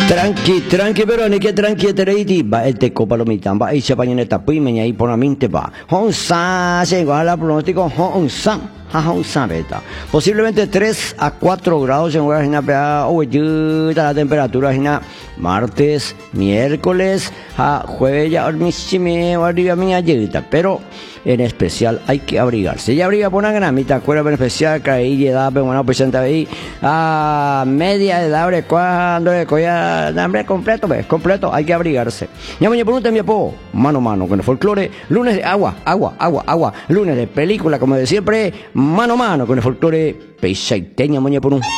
Tranqui, pero ni que tranqui tereiti va este copalomita va y se pañen esta pimeña y por la mente va. Honsa, llegó a la pronóstico, honsa. Beta. Posiblemente 3 a 4 grados en la temperatura en martes, miércoles, jueves ya pero en especial hay que abrigarse. Ya abriga por una gramita, acuerdo en especial que ahí edad, pero bueno, presenta ahí a media edad, cuando hambre completo, hay que abrigarse. Ya me preguntan mi apodo, mano a mano con el folclore, lunes de agua, lunes de película, como de siempre, mano a mano con el folclore peisaiteña, moña por un.